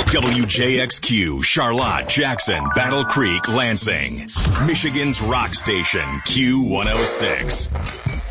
WJXQ, Charlotte, Jackson, Battle Creek, Lansing. Michigan's rock station, Q106.